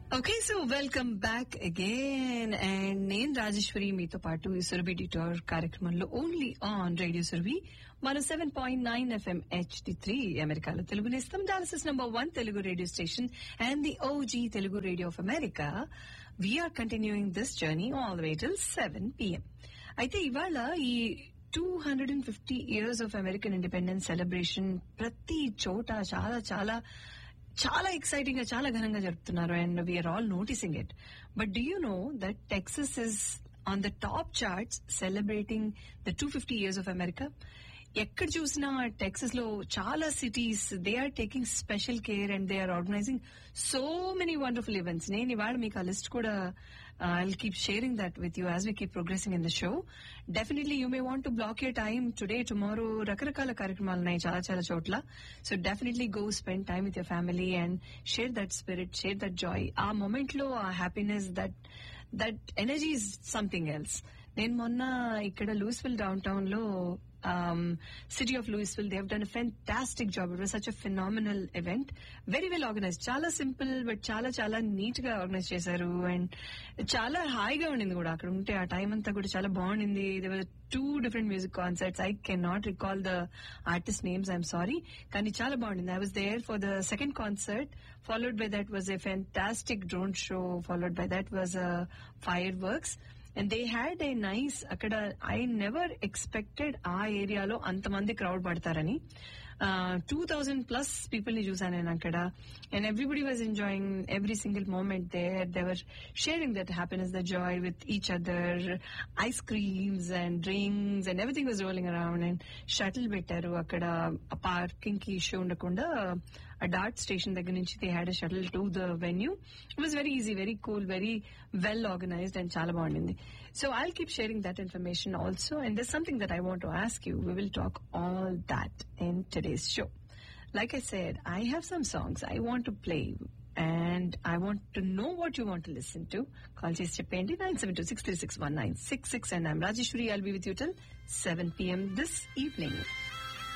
Okay so welcome back again and నేను రాజేశ్వరి మీతో పాటు ఈ సురభి డిటోర్ కార్యక్రమంలో only on radio Surabhi 107.9 FM HD3 అమెరికాలో తెలుగు నేస్తం డాలసిస్ #1 Telugu radio station and the OG Telugu radio of America we are continuing this journey all the way till 7 PM. అయితే ఇవాళ ఈ 250 years of American independence celebration ప్రతి చోట చాలా చాలా చాలా ఎక్సైటింగ్ గా చాలా ఘనంగా జరుపుతున్నారు and we are all noticing it. But do you know that Texas is on the top charts celebrating the 250 years of America? ఎక్కడ చూసినా టెక్సస్ లో చాలా cities they are taking special care and they are organising so many wonderful events. నేను ఇవాళ మీకు ఆ list కూడా I'll keep sharing that with you as we keep progressing in the show. Definitely you may want to block your time today, tomorrow. రకరకాల కార్యక్రమాలు ఉన్నాయి చాలా చాలా చోట్ల. So definitely go spend time with your family and share that spirit, share that joy. ఆ moment లో ఆ happiness, that energy is something else. నేను మొన్న ఇక్కడ లూయిస్విల్ డౌన్ టౌన్ లో city of Louisville they have done a fantastic job. It was such a phenomenal event, very well organised, చాలా simple but చాలా చాలా నీట్ గా ఆర్గనైజ్ చేశారు and చాలా హాయిగా ఉండింది కూడా అక్కడ ఉంటే. ఆ టైం అంతా కూడా చాలా బాగుండింది. They were 2 different music concerts. I cannot recall the artist names, I'm sorry, కానీ చాలా బాగుండింది. I was there for the second concert, followed by that was a fantastic drone show, followed by that was fireworks. And they had a nice అక్కడ I never expected ఆ ఏరియాలో అంతమంది crowd పడతారని. 2,000 plus people ని చూసాను నేను అక్కడ. And everybody was enjoying every single moment there. They were sharing that happiness, the joy with each other. Ice creams and drinks and everything was rolling around. And shuttle పెట్టారు అక్కడ parking కి issue ఉండకుండా. A DART station దగ్గర నుంచి they had a shuttle to the venue. It was very easy, very cool, very well organized and చాలా బాగుండింది. So I'll keep sharing that information also. And there's something that I want to ask you. We will talk all that in today's show. Like I said, I have some songs I want to play and I want to know what you want to listen to. Call chesi cheppandi 972-636-1966 and I'm Rajeshwari. I'll be with you till 7 PM this evening.